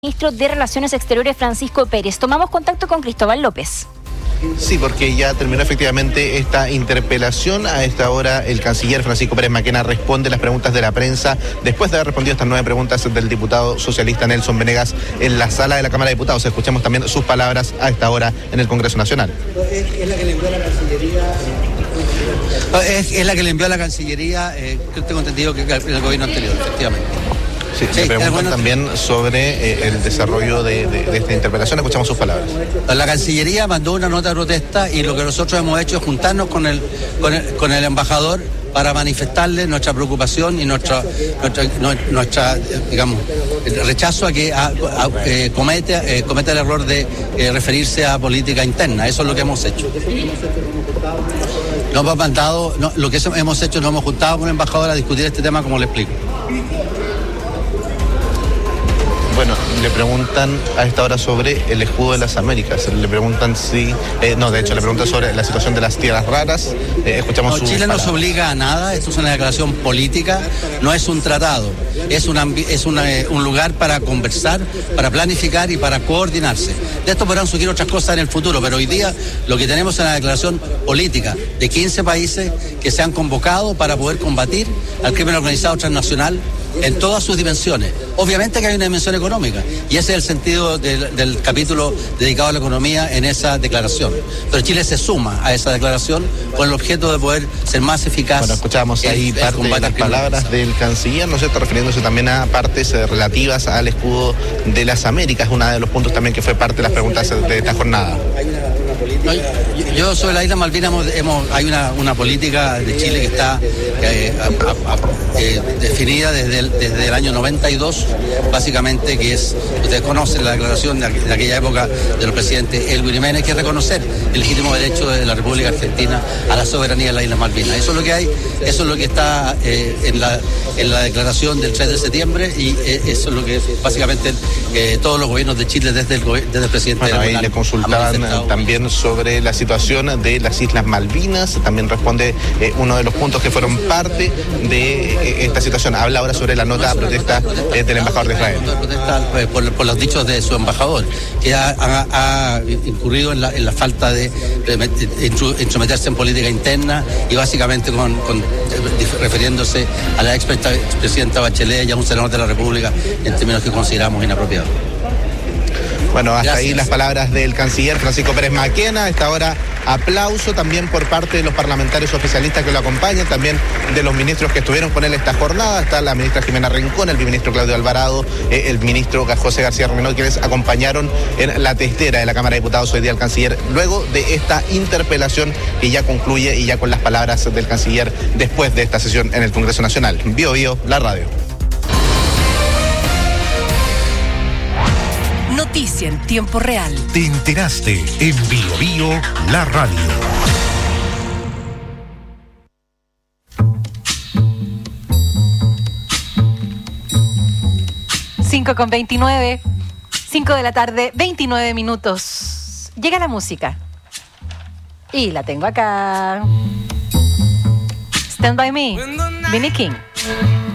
Ministro de Relaciones Exteriores Francisco Pérez. Tomamos contacto con Cristóbal López. Sí, porque ya terminó efectivamente esta interpelación. A esta hora el canciller Francisco Pérez Maquena responde las preguntas de la prensa después de haber respondido estas 9 preguntas del diputado socialista Nelson Venegas en la sala de la Cámara de Diputados. Escuchamos también sus palabras a esta hora en el Congreso Nacional. Es la que le envió a la Cancillería. Es la que le envió a la Cancillería, tengo entendido que el gobierno anterior, efectivamente. Sí, se preguntan también sobre el desarrollo de esta interpelación. Escuchamos sus palabras. La Cancillería mandó una nota de protesta y lo que nosotros hemos hecho es juntarnos con el embajador para manifestarle nuestra preocupación y nuestra digamos, rechazo a que cometa el error de referirse a política interna. Eso es lo que hemos hecho. Nos hemos mandado, lo que hemos hecho, nos hemos juntado con el embajador a discutir este tema, como le explico. Bueno, le preguntan a esta hora sobre el escudo de las Américas. Le preguntan si... le preguntan sobre la situación de las tierras raras. Escuchamos su Chile no palabra. se obliga a nada. Esto es una declaración política, no es un tratado. Es un lugar para conversar, para planificar y para coordinarse. De esto podrán surgir otras cosas en el futuro, pero hoy día lo que tenemos es una declaración política de 15 países que se han convocado para poder combatir al crimen organizado transnacional en todas sus dimensiones. Obviamente que hay una dimensión económica y ese es el sentido del capítulo dedicado a la economía en esa declaración. Pero Chile se suma a esa declaración con el objeto de poder ser más eficaz. Bueno, escuchábamos ahí parte de las palabras del canciller, ¿no es cierto?, refiriéndose también a partes relativas al escudo de las Américas, uno de los puntos también que fue parte de las preguntas de esta jornada. No, yo sobre la isla Malvinas hay una política de Chile que está definida desde el año 92, básicamente, que es, ustedes conocen la declaración de aquella época de los presidentes Elwin Jiménez, que es reconocer el legítimo derecho de la República Argentina a la soberanía de la isla Malvinas. Eso es lo que hay, eso es lo que está en la declaración del 3 de septiembre y eso es lo que básicamente todos los gobiernos de Chile desde el presidente. Bueno, ahí le consultaban también sobre la situación de las Islas Malvinas. También responde uno de los puntos que fueron parte de esta situación. Habla ahora sobre la nota de protesta del embajador de Israel. Por los dichos de su embajador, que ha incurrido en la falta de intrometerse en política interna y básicamente refiriéndose a la expresidenta Bachelet y a un senador de la República en términos que consideramos inapropiados. Bueno, hasta Gracias. ahí las palabras del canciller Francisco Pérez Maquena. A esta hora, aplauso también por parte de los parlamentarios oficialistas que lo acompañan, también de los ministros que estuvieron con él esta jornada. Está la ministra Jimena Rincón, el viceministro Claudio Alvarado, el ministro José García Remenó, quienes acompañaron en la testera de la Cámara de Diputados hoy día al canciller, luego de esta interpelación que ya concluye y ya con las palabras del canciller después de esta sesión en el Congreso Nacional. Bio Bio, la radio. Noticia en tiempo real. Te enteraste en Bio Bio, la radio. Cinco con 29. 5 de la tarde, 29 minutos. Llega la música. Y la tengo acá. Stand by Me. Vinnie King.